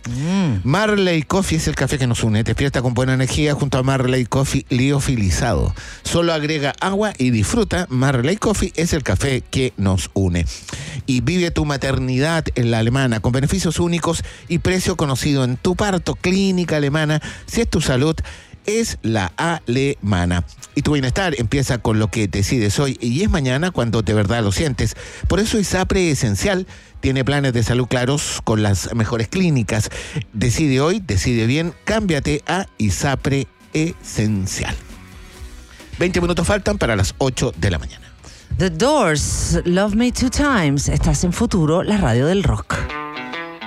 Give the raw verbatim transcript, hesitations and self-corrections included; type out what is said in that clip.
Mm. Marley Coffee es el café que nos une. Despierta con buena energía junto a Marley Coffee liofilizado. Solo agrega agua y disfruta. Marley Coffee es el café que nos une. Y vive tu maternidad en la Alemana con beneficios únicos y precio conocido en tu parto. Clínica Alemana. Si es tu salud, es la Alemana. Y tu bienestar empieza con lo que decides hoy y es mañana cuando de verdad lo sientes. Por eso ISAPRE Esencial tiene planes de salud claros con las mejores clínicas. Decide hoy, decide bien, cámbiate a ISAPRE Esencial. veinte minutos faltan para las ocho de la mañana. The Doors, Love Me Two Times. Estás en Futuro, la radio del rock.